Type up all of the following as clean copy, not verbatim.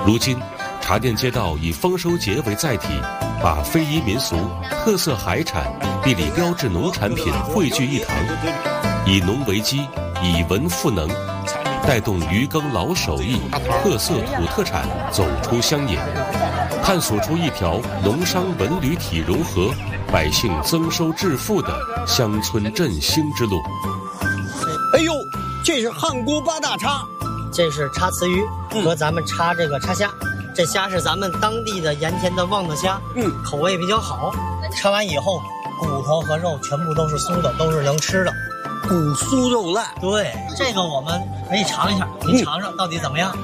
如今，茶店街道以丰收节为载体，把非遗民俗、特色海产、地理标志农产品汇聚一堂，以农为基，以文赋能，带动渔耕老手艺、特色土特产走出乡野，探索出一条农商文旅体融合、百姓增收致富的乡村振兴之路。 哎呦，这是汉沽八大叉， 这是叉瓷鱼和咱们叉这个叉虾。这虾是咱们当地的盐田的旺的虾，口味比较好。叉完以后，骨头和肉全部都是酥的，都是能吃的。 骨酥肉烂。 对，这个我们可以尝一下，您尝尝到底怎么样？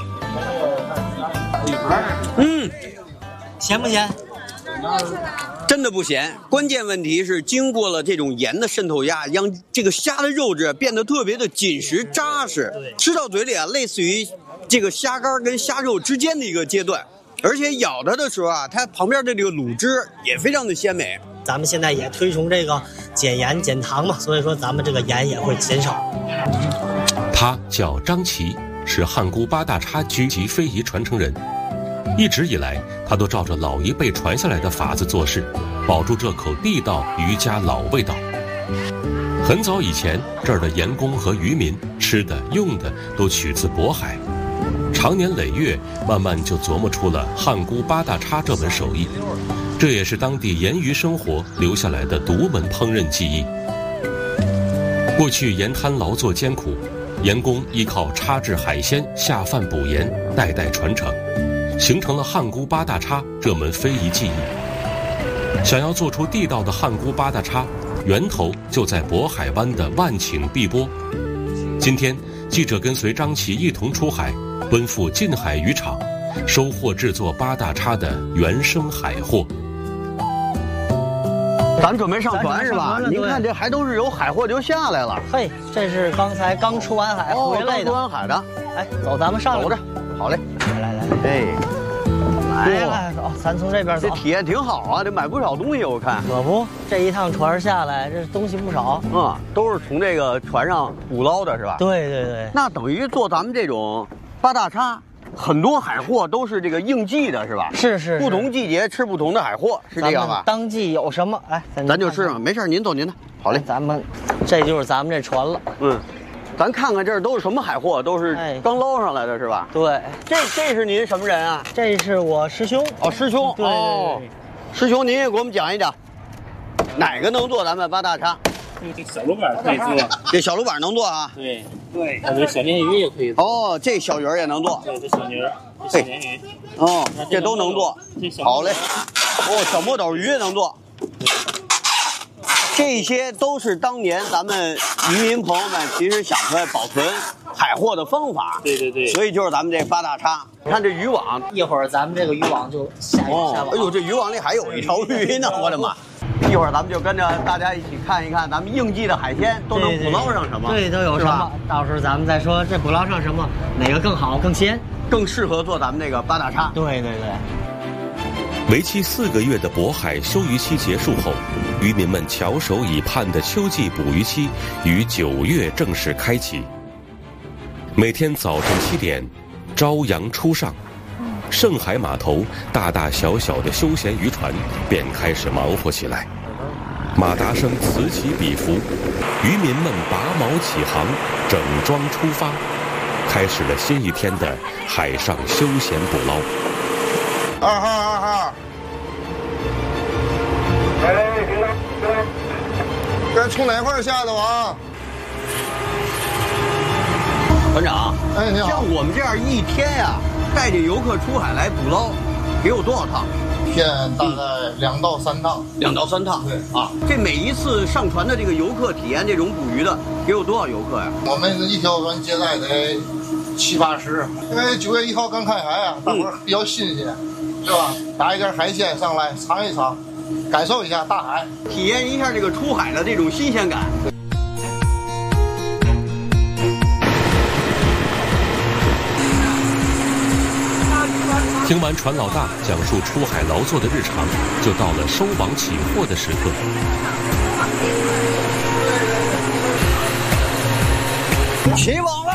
咸不咸？ 真的不咸，关键问题是经过了这种盐的渗透压，让这个虾的肉质变得特别的紧实扎实，吃到嘴里啊，类似于这个虾干跟虾肉之间的一个阶段，而且咬它的时候啊，它旁边的这个卤汁也非常的鲜美。 咱们现在也推崇这个减盐减糖嘛，所以说咱们这个盐也会减少。 他叫张琪，是汉沽八大叉局级非遗传承人。一直以来，他都照着老一辈传下来的法子做事，保住这口地道渔家老味道。很早以前，这儿的盐工和渔民吃的用的都取自渤海，长年累月，慢慢就琢磨出了汉沽八大叉这门手艺，这也是当地盐渔生活留下来的独门烹饪技艺。过去盐滩劳作艰苦，盐工依靠叉制海鲜下饭补盐，代代传承，形成了汉沽八大叉这门非遗技艺。想要做出地道的汉沽八大叉，源头就在渤海湾的万顷碧波。今天，记者跟随张琪一同出海，奔赴近海渔场，收获制作八大叉的原生海货。 咱准备上船是吧？您看这还都是有海货就下来了。 嘿，这是刚才刚出完海回来的。 刚出完海的。 哎，走，咱们上来。 走着，好嘞。 来， 哎， 咱从这边走。 这体验挺好啊，得买不少东西我看。 可不，这一趟船下来，这东西不少。 都是从这个船上捕捞的是吧？ 对。 那等于做咱们这种八大叉。很多海货都是这个应季的，是吧？ 是， 不同季节吃不同的海货，是这样吧？ 当季有什么？哎， 咱就吃上，没事，您走您的。好嘞， 这就是咱们这船了。 咱看看这儿都是什么海货，都是刚捞上来的，是吧？ 对， 这是您什么人啊？ 这是我师兄。 师兄。 对。 师兄，您也给我们讲一讲，哪个能做咱们八大叉？ 这小芦板可以做， 这小芦板能做啊？ 对，这小鲶鱼也可以做。 这小鱼也能做。 对，这小鲶鱼。 这都能做。好嘞。小墨斗鱼也能做。这些都是当年咱们渔民朋友们其实想出来保存海货的方法。 对。 所以就是咱们这八大叉。看这渔网， 一会儿咱们这个渔网就下网。 哎呦，这渔网里还有一条鱼呢，我的妈！一会儿咱们就跟着大家一起看一看，咱们应季的海鲜都能捕捞上什么？ 对，都有什么？到时候咱们再说这捕捞上什么，哪个更好、更鲜， 更适合做咱们这个八大叉。 对。 为期4个月的渤海休渔期结束后，渔民们翘首以盼的秋季捕鱼期于9月正式开启。每天早晨7点，朝阳初上，盛海码头大大小小的休闲渔船便开始忙活起来。马达声此起彼伏，渔民们拔锚起航，整装出发，开始了新一天的海上休闲捕捞。 2号，该从哪块下的啊？ 船长， 你好。 像我们这样一天呀，带着游客出海来捕捞，给我多少趟？ 一天大概2到3趟。 2到3趟。对啊，这每一次上船的这个游客体验这种捕鱼的，给我多少游客呀？ 我们一条船接待得70、80，因为9月1号刚开海啊，大伙儿比较新鲜，是吧？打一点海鲜上来尝一尝，感受一下大海， 体验一下这个出海的这种新鲜感。 听完船老大讲述出海劳作的日常，就到了收网起货的时刻。 起网